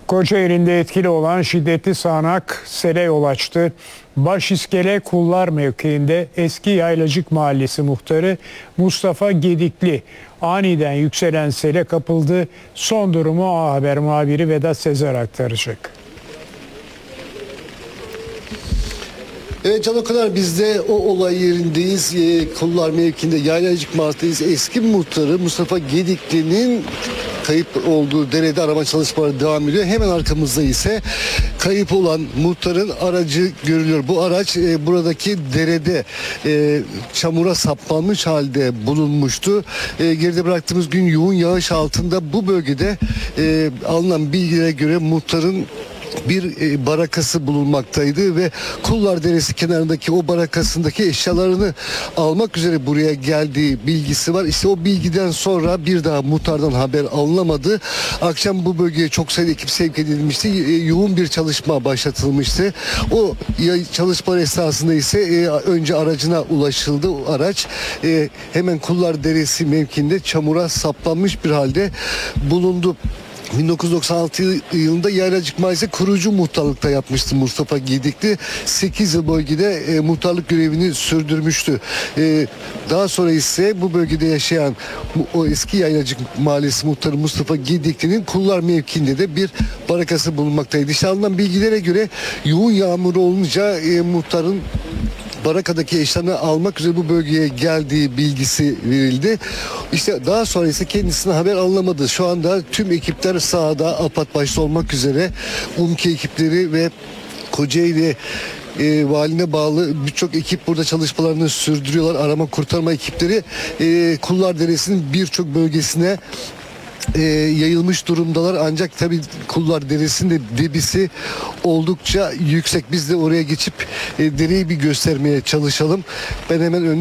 Kocaeli'nde etkili olan şiddetli sağanak sele yol açtı. Başiskele Kullar mevkiinde Eski Yaylacık Mahallesi muhtarı Mustafa Gedikli aniden yükselen sele kapıldı. Son durumu A Haber muhabiri Vedat Sezer aktaracak. Evet Can Okaner, biz de o olay yerindeyiz. Kullar mevkiinde Yaylacık Mahallesi'ndeyiz. Eski muhtarı Mustafa Gedikli'nin kayıp olduğu derede arama çalışmaları devam ediyor. Hemen arkamızda ise kayıp olan muhtarın aracı görülüyor. Bu araç buradaki derede çamura saplanmış halde bulunmuştu. Geride bıraktığımız gün yoğun yağış altında bu bölgede alınan bilgilere göre muhtarın bir barakası bulunmaktaydı ve Kullar Deresi kenarındaki o barakasındaki eşyalarını almak üzere buraya geldiği bilgisi var. İşte o bilgiden sonra bir daha muhtardan haber alınamadı. Akşam bu bölgeye çok sayıda ekip sevk edilmişti. Yoğun bir çalışma başlatılmıştı. O çalışmalar esnasında ise önce aracına ulaşıldı. O araç hemen Kullar Deresi mevkiinde çamura saplanmış bir halde bulundu. 1996 yılında Yaylacık Mahallesi kurucu muhtarlıkta yapmıştı Mustafa Gedikli. 8 yıl bölgede muhtarlık görevini sürdürmüştü. Daha sonra ise bu bölgede yaşayan o Eski Yaylacık Mahallesi muhtarı Mustafa Gedikli'nin Kullar mevkiinde de bir barakası bulunmaktaydı. İşte alınan bilgilere göre yoğun yağmur olunca muhtarın barakadaki eşyalarını almak üzere bu bölgeye geldiği bilgisi verildi. İşte daha sonra ise kendisine haber alınamadı. Şu anda tüm ekipler sahada, AFAD başta olmak üzere UMKE ekipleri ve Kocaeli valine bağlı birçok ekip burada çalışmalarını sürdürüyorlar. Arama kurtarma ekipleri Kullar Deresi'nin birçok bölgesine yayılmış durumdalar. Ancak tabii Kullar Deresi'nin de debisi oldukça yüksek. Biz de oraya geçip dereyi bir göstermeye çalışalım. Ben hemen